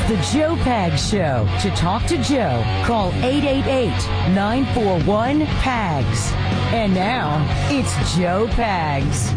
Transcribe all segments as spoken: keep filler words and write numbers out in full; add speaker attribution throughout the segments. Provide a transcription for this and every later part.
Speaker 1: The Joe Pags Show. To talk to Joe, call eight eight eight, nine four one, P A G S. And now, it's Joe Pags.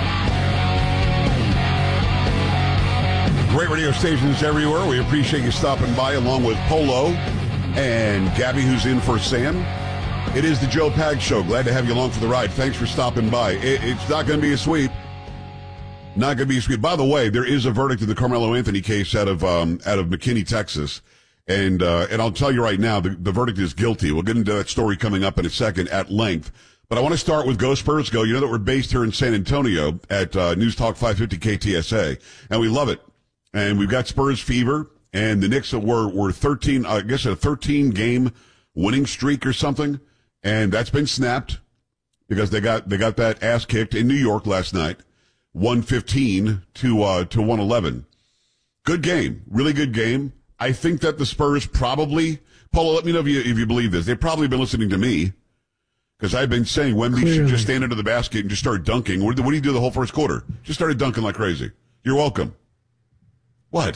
Speaker 2: Great radio stations everywhere. We appreciate you stopping by along with Polo and Gabby, who's in for Sam. It is the Joe Pags Show. Glad to have you along for the ride. Thanks for stopping by. It, it's not going to be a sweep. Not going to be a sweep. By the way, there is a verdict in the Carmelo Anthony case out of um, out of McKinney, Texas. And uh, and I'll tell you right now, the, the verdict is guilty. We'll get into that story coming up in a second at length. But I want to start with Go Spurs Go. You know that we're based here in San Antonio at uh, News Talk five fifty K T S A, and we love it. And we've got Spurs fever, and the Knicks were were thirteen, I guess, a thirteen game winning streak or something, and that's been snapped because they got they got that ass kicked in New York last night, one fifteen to uh, to one eleven. Good game, really good game. I think that the Spurs probably, Paula, let me know if you if you believe this. They've probably been listening to me because I've been saying Wemby Clearly. should just stand under the basket and just start dunking. What, what do you do the whole first quarter? Just started dunking like crazy. You're welcome. What?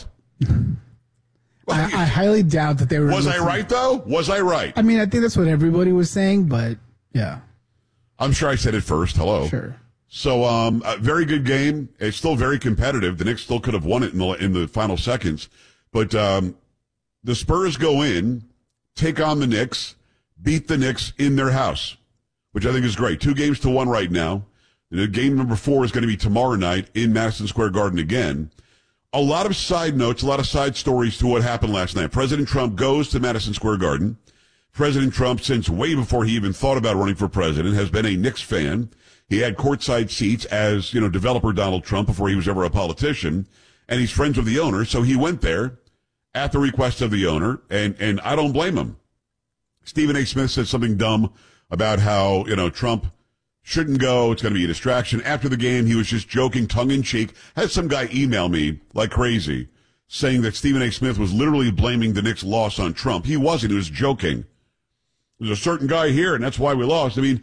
Speaker 3: I, I highly doubt that they were.
Speaker 2: Was
Speaker 3: listening.
Speaker 2: I right, though? Was I right?
Speaker 3: I mean, I think that's what everybody was saying, but yeah.
Speaker 2: I'm sure I said it first. Hello.
Speaker 3: Sure.
Speaker 2: So, um, a very good game. It's still very competitive. The Knicks still could have won it in the, in the final seconds. But um, the Spurs go in, take on the Knicks, beat the Knicks in their house, which I think is great. Two games to one right now. The game number four is going to be tomorrow night in Madison Square Garden again. A lot of side notes, a lot of side stories to what happened last night. President Trump goes to Madison Square Garden. President Trump, since way before he even thought about running for president, has been a Knicks fan. He had courtside seats as, you know, developer Donald Trump before he was ever a politician. And he's friends with the owner, so he went there at the request of the owner, and, and I don't blame him. Stephen A. Smith said something dumb about how, you know, Trump shouldn't go. It's going to be a distraction. After the game, he was just joking, tongue-in-cheek. Had some guy email me like crazy, saying that Stephen A. Smith was literally blaming the Knicks' loss on Trump. He wasn't. He was joking. There's a certain guy here, and that's why we lost. I mean,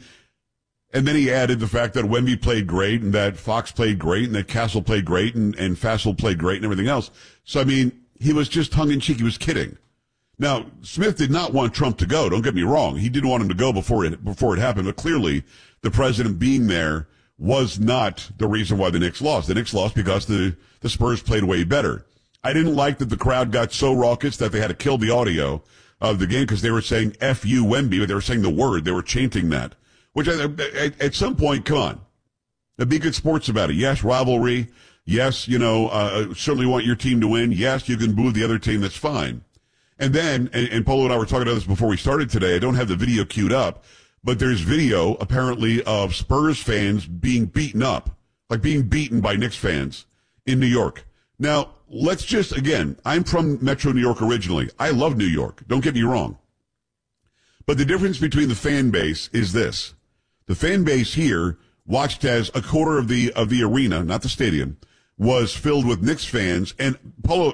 Speaker 2: and then he added the fact that Wemby played great, and that Fox played great, and that Castle played great, and, and Fassel played great, and everything else. So, I mean, he was just tongue-in-cheek. He was kidding. Now, Smith did not want Trump to go. Don't get me wrong. He didn't want him to go before it before it happened. But clearly, the president being there was not the reason why the Knicks lost. The Knicks lost because the, the Spurs played way better. I didn't like that the crowd got so raucous that they had to kill the audio of the game because they were saying F you Wemby, but they were saying the word. They were chanting that. Which, at, at some point, come on. Be good sports about it. Yes, rivalry. Yes, you know, uh, certainly want your team to win. Yes, you can boo the other team. That's fine. And then, and, and Polo and I were talking about this before we started today. I don't have the video queued up, but there's video apparently of Spurs fans being beaten up, like being beaten by Knicks fans in New York. Now, let's just, again, I'm from Metro New York originally. I love New York. Don't get me wrong. But the difference between the fan base is this. The fan base here watched as a quarter of the, of the arena, not the stadium, was filled with Knicks fans. And Polo,